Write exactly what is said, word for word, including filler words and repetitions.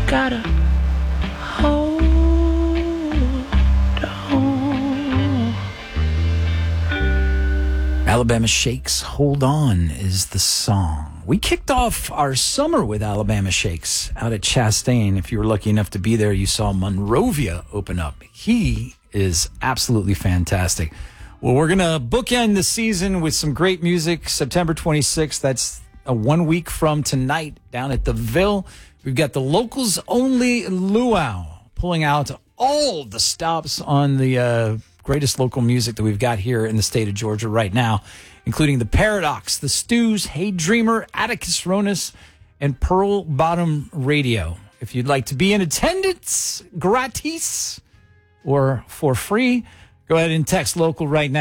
gotta hold on. Alabama Shakes, Hold On is the song. We kicked off our summer with Alabama Shakes out at Chastain. If you were lucky enough to be there, you saw Monrovia open up. He is absolutely fantastic. Well, we're going to bookend the season with some great music. September twenty-sixth, that's a one week from tonight down at the Ville. We've got the locals only luau pulling out all the stops on the uh, greatest local music that we've got here in the state of Georgia right now, including the Paradox, the Stews, Hey Dreamer, Atticus Ronis, and Pearl Bottom Radio. If you'd like to be in attendance, gratis or for free, go ahead and text local right now.